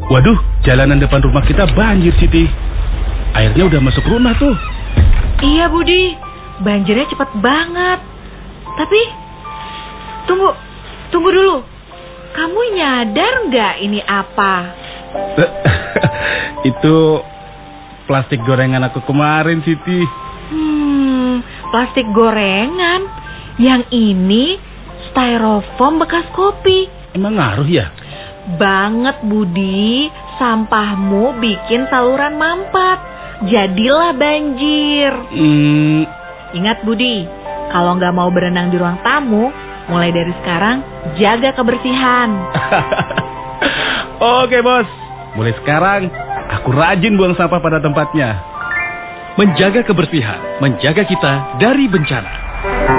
Waduh, jalanan depan rumah kita banjir, Siti. Airnya udah masuk rumah tuh. Iya, Budi. Banjirnya cepet banget. Tapi, tunggu dulu. Kamu nyadar nggak ini apa? Itu plastik gorengan aku kemarin, Siti. Plastik gorengan? Yang ini styrofoam bekas kopi. Emang ngaruh ya? Banget, Budi. Sampahmu bikin saluran mampet. Jadilah banjir. Ingat, Budi, kalau nggak mau berenang di ruang tamu, mulai dari sekarang jaga kebersihan. Oke, Bos. Mulai sekarang aku rajin buang sampah pada tempatnya. Menjaga kebersihan, menjaga kita dari bencana.